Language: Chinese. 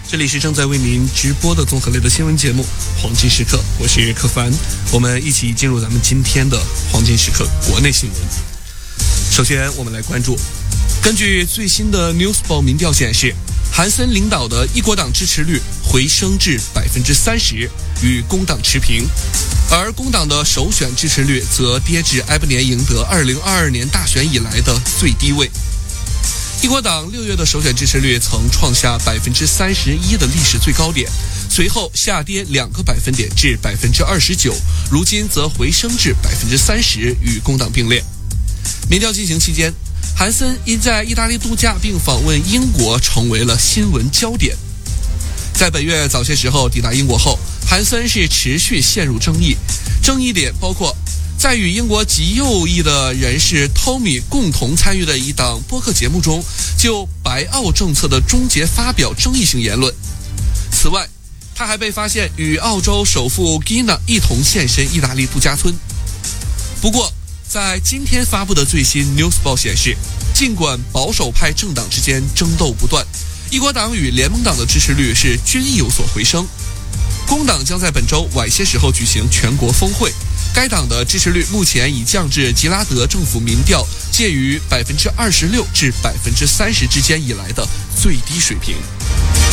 这里是正在为您直播的综合类的新闻节目《黄金时刻》，我是柯凡，我们一起进入咱们今天的黄金时刻国内新闻。首先，我们来关注，根据最新的 Newsball 民调显示，韩森领导的一国党支持率回升至30%，与工党持平，而工党的首选支持率则跌至埃布年赢得2022年大选以来的最低位。一国党6月的首选支持率曾创下31%的历史最高点，随后下跌2个百分点至29%，如今则回升至30%，与工党并列。民调进行期间，韩森因在意大利度假并访问英国成为了新闻焦点。在本月早些时候抵达英国后，韩森是持续陷入争议，争议点包括在与英国极右翼的人士 Tommy 共同参与的一档播客节目中，就白澳政策的终结发表争议性言论。此外，他还被发现与澳洲首富 Gina 一同现身意大利度假村。不过，在今天发布的最新 Newsball 显示，尽管保守派政党之间争斗不断，一国党与联盟党的支持率是均有所回升。工党将在本周晚些时候举行全国峰会，该党的支持率目前已降至吉拉德政府民调介于26%至30%之间以来的最低水平。